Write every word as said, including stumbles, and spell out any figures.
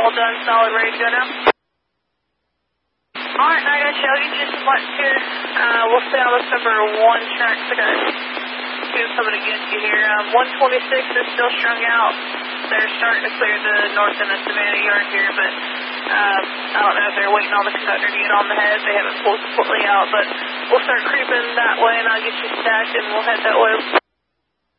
all done, solid, ready to go now. Alright, I got you. I'll get you some lights here. Uh, we'll stay on this number one track for that. Doing something against you here. Um, one twenty-six is still strung out. They're starting to clear the north end of Savannah Yard here, but um, I don't know if they're waiting on the conductor to get on the head. They haven't pulled completely out, but we'll start creeping that way, and I'll get you stacked, and we'll head that way.